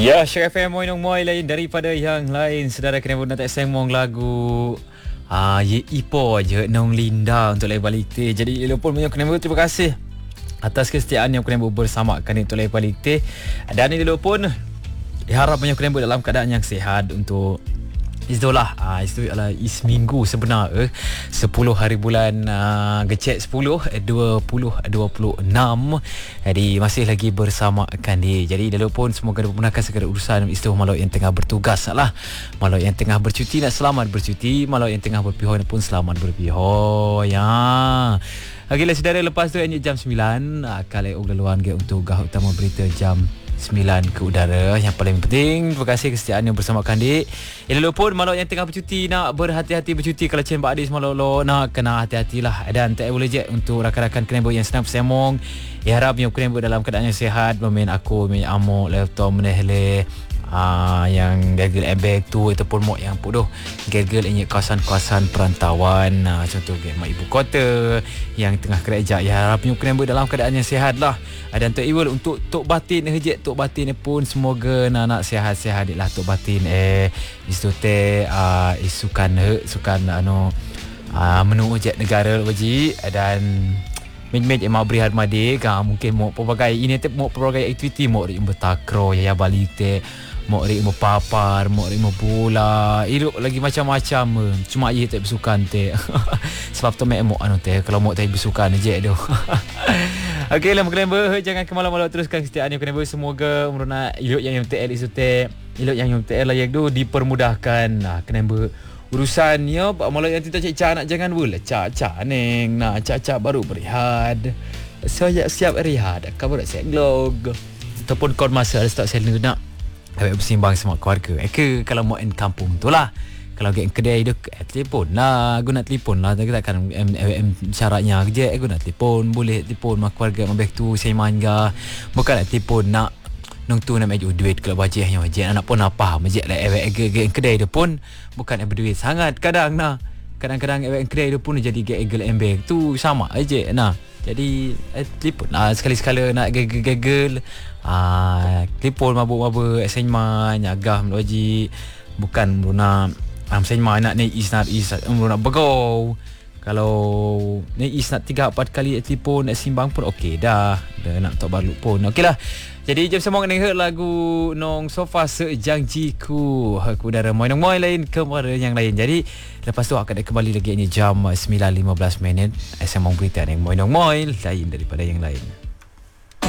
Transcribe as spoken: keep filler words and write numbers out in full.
Ya, Syarif F M Moinong Moi lain daripada yang lain. Saudara kena pun nak sembang lagu Ah, ye ipo je nong Linda untuk lain balik teh. Jadi walaupun banyak kena terima kasih atas kesetiaan yang kena bersamakan untuk lain balik teh. Dan ini pun diharap banyak kena dalam keadaan yang sihat untuk Itulah ah, Itu adalah seminggu sebenar eh. sepuluh hari bulan uh, Gecek sepuluh dua ribu dua puluh enam. Jadi masih lagi bersamakan dia. Jadi lalu pun semoga dipermudahkan segala urusan istilah malau yang tengah bertugas lah. Malau yang tengah bercuti nak selamat bercuti. Malau yang tengah berpihak pun selamat berpihak ya. Okeylah saudara, lepas tu jam sembilan Kali uglaluan ke untuk gah utama berita jam sembilan ke udara. Yang paling penting, terima kasih kesetiaan yang bersamakan dik. Lalu pun malau yang tengah bercuti nak berhati-hati bercuti. Kalau cen Pak Adis malau lo nak kena hati-hatilah. Dan tak boleh je untuk rakan-rakan Kenebo yang senang bersemong. Ya harap yang Kenebo dalam keadaan yang sihat. Bermain aku, main amok, laptop, menehle. Ah, yang gagal airbag tu ataupun mok yang bodoh gagal ini kawasan-kawasan perantauan, ah, contoh mak ibu kota yang tengah kerja. Ya harapnya kena dalam keadaan yang sihat lah. Dan Tok Iwal untuk Tok Batin hejek Tok Batin pun semoga nak sihat-sihat lah Tok Batin eh isu teh ah, isukan he sukan anu ah, menu jet negara baji. Dan Min-min emak beri harmadi kan mungkin mau pelbagai ini teh mau pelbagai aktiviti mau ri bertakro ya balik teh mau ri mau papar mau ri mau bola iruk lagi macam-macam cuma ye tak bersukan teh sebab tu mek mau anu teh kalau mau teh bersukan je doh. Okey lah mungkin jangan ke malam-malam teruskan kesetiaan yang kena semoga meruna ilok yang M T L isu teh ilok yang M T L layak tu dipermudahkan. Nah kena urusannya malah yang kita cak nak jangan boleh cak-cak neng nak cak-cak baru berehat saya siap rehat kamu nak siap glog ataupun kau masa ada start sel nak awak bersimbang sama keluarga eh ke kalau mau in kampung tu lah kalau ke kedai dia eh, telefon lah guna telefon lah kita akan M, M, syaratnya kerja eh guna telefon boleh telefon mak keluarga mak beg tu saya mangga bukan nak telefon nak nung tu nak majul duit kalau wajah yang wajah anak pun apa majik lah ewek kedai dia pun bukan ada duit sangat kadang nah kadang-kadang ewek kedai dia pun jadi gegel embek tu sama aja nah jadi eh, telefon lah sekali-sekala nak gegel ah telefon mabuk-mabuk assignment agah melawajik bukan beruna am assignment nak naik is nak is beruna begau. Kalau ni is nak tiga empat kali telefon nak simbang pun okey dah. Dah nak tak balut pun. Okeylah. Jadi jam semua kena dengar lagu Nong Sofa Sejanjiku. Aku udara Moinong Moi lain kepada yang lain. Jadi lepas tu akan kembali lagi ni jam sembilan lima belas minit. Sembang berita dengan Moinong Moi lain daripada yang lain.